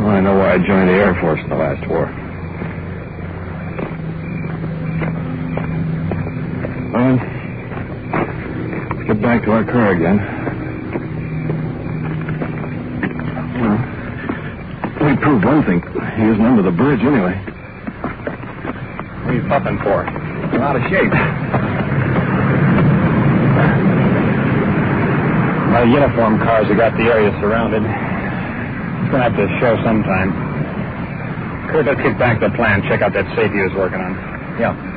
Well, I know why I joined the Air Force in the last war. Well, let's get back to our car again. Well, we proved one thing. He isn't under the bridge anyway. What are you puffing for? We're out of shape. My uniform cars have got the area surrounded. It's going to have to show sometime. Kurt, let's get back to the plan. Check out that safe he was working on. Yeah.